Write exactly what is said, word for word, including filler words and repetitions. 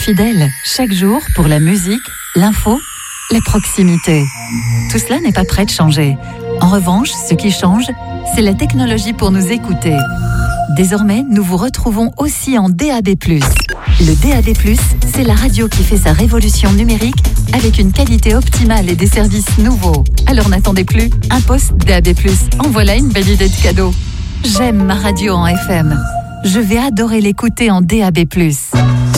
fidèles, chaque jour pour la musique, l'info, la proximité. Tout cela n'est pas prêt de changer. En revanche, ce qui change, c'est la technologie pour nous écouter. Désormais, nous vous retrouvons aussi en D A B plus. Le D A B plus, c'est la radio qui fait sa révolution numérique avec une qualité optimale et des services nouveaux. Alors n'attendez plus, un poste D A B plus. En voilà une belle idée de cadeau. J'aime ma radio en F M. Je vais adorer l'écouter en D A B plus.